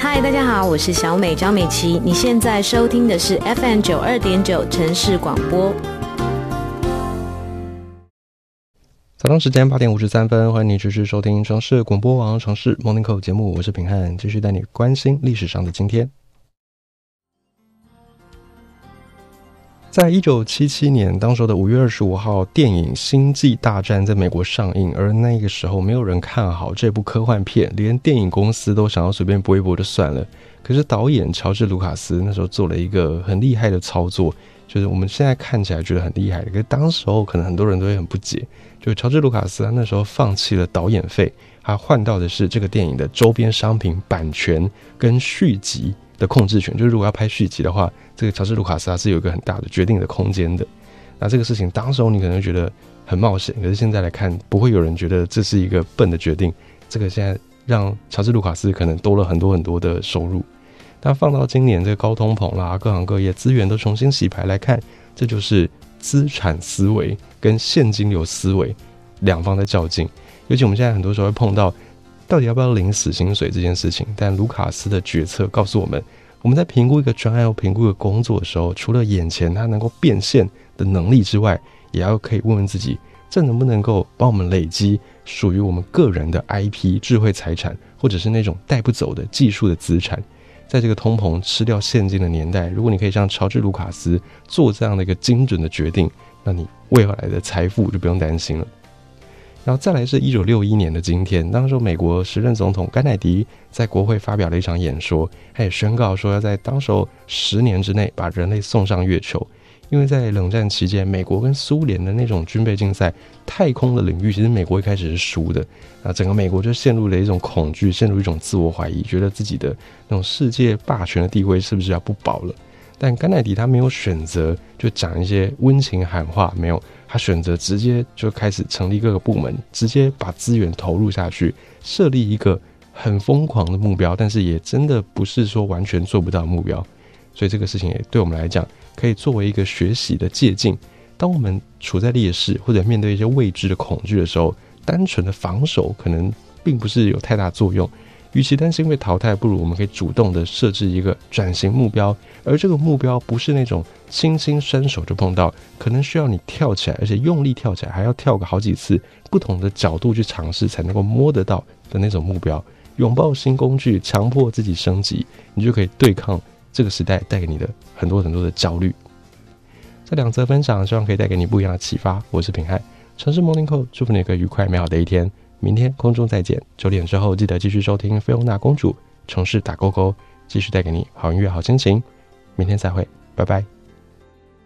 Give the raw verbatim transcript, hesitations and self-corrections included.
嗨，大家好，我是小美张美琪，你现在收听的是 F M 九二点九城市广播。 早上时间八点五十三分，欢迎你持续收听城市广播网城市 Morning Call 节目，我是平汉，继续带你关心历史上的今天。在一九七七年，当时的五月二十五号，电影《星际大战》在美国上映，而那个时候没有人看好这部科幻片，连电影公司都想要随便播一播就算了。可是导演乔治·卢卡斯那时候做了一个很厉害的操作，就是我们现在看起来觉得很厉害的，可是当时候可能很多人都会很不解，就是乔治·卢卡斯他那时候放弃了导演费，他换到的是这个电影的周边商品版权跟续集的控制权，就是如果要拍续集的话，这个乔治·卢卡斯他是有一个很大的决定的空间的。那这个事情当时候你可能会觉得很冒险，可是现在来看不会有人觉得这是一个笨的决定，这个现在让乔治·卢卡斯可能多了很多很多的收入。那放到今年这个高通膨啦，各行各业资源都重新洗牌来看，这就是资产思维跟现金流思维两方的较劲。尤其我们现在很多时候会碰到到底要不要领死薪水这件事情，但卢卡斯的决策告诉我们，我们在评估一个专案或评估一个工作的时候，除了眼前它能够变现的能力之外，也要可以问问自己，这能不能够帮我们累积属于我们个人的 I P 智慧财产，或者是那种带不走的技术的资产。在这个通膨吃掉现金的年代，如果你可以像乔治·卢卡斯做这样的一个精准的决定，那你未来的财富就不用担心了。然后再来是一九六一年的今天，当时美国时任总统甘乃迪在国会发表了一场演说，他也宣告说要在当时十年之内把人类送上月球。因为在冷战期间，美国跟苏联的那种军备竞赛，太空的领域其实美国一开始是输的，那整个美国就陷入了一种恐惧，陷入一种自我怀疑，觉得自己的那种世界霸权的地位是不是要不保了。但甘乃迪他没有选择就讲一些温情喊话，没有，他选择直接就开始成立各个部门，直接把资源投入下去，设立一个很疯狂的目标，但是也真的不是说完全做不到的目标。所以这个事情也对我们来讲可以作为一个学习的借鉴，当我们处在劣势或者面对一些未知的恐惧的时候，单纯的防守可能并不是有太大作用，与其担心被淘汰，不如我们可以主动的设置一个转型目标，而这个目标不是那种轻轻伸手就碰到，可能需要你跳起来，而且用力跳起来，还要跳个好几次，不同的角度去尝试才能够摸得到的那种目标。拥抱新工具，强迫自己升级，你就可以对抗这个时代带给你的很多很多的焦虑。这两则分享希望可以带给你不一样的启发。我是平汉，城市 Morning Call， 祝福你有个愉快美好的一天。明天空中再见，九点之后记得继续收听菲欧娜公主城市打勾勾，继续带给你好音乐好心情。明天再会，拜拜。